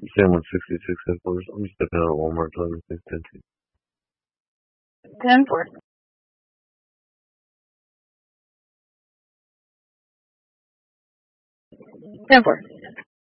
Same with 66 headquarters. I'm stepping out of Walmart till everything's 10. 10-4. 10-4.